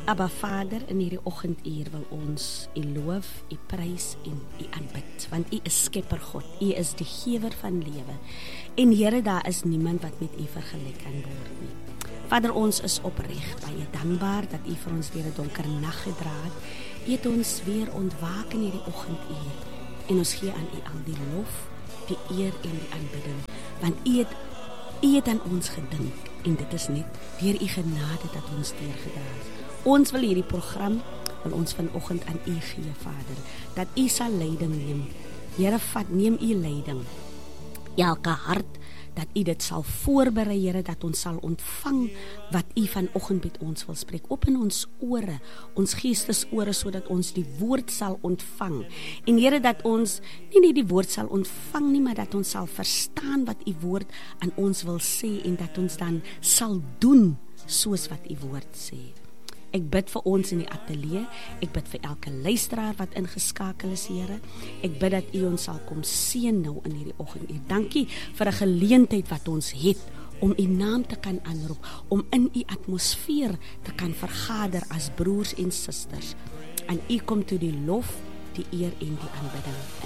Abba Vader, in hierdie oggenduur wil ons U loof, U prys en U aanbid, want U is Skepper God, U is die gewer van lewe. En Here, daar is niemand wat met U vergelyk kan word nie. Vader, ons is opreg baie dankbaar dat U vir ons deur 'n donker nag gedra het. U het ons weer ontwaak in hierdie oggenduur en ons gee aan U al die lof, die eer en die aanbidding, want U het aan ons gedink en dit is net deur U genade dat ons deurgedra is. Ons wil hierdie program, wil ons vanoggend aan U gee, Vader, dat U sal leiding neem. Here, neem U leiding. Elke hart, dat U dit sal voorberei, Here, dat ons sal ontvang wat U vanoggend met ons wil spreek. Open ons ore, ons geestesore, sodat ons die woord sal ontvang. En Here, dat ons nie net die woord sal ontvang nie, maar dat ons sal verstaan wat U woord aan ons wil sê en dat ons dan sal doen soos wat U woord sê. Ek bid vir ons in die ateljee, ek bid vir elke luisteraar wat ingeskakel is, Here. Ek bid dat U ons sal kom seën nou in hierdie oggend. Dankie vir 'n geleentheid wat ons het om U naam te kan aanroep, om in U atmosfeer te kan vergader as broers en susters. En U kom toe die lof, die eer en die aanbidding.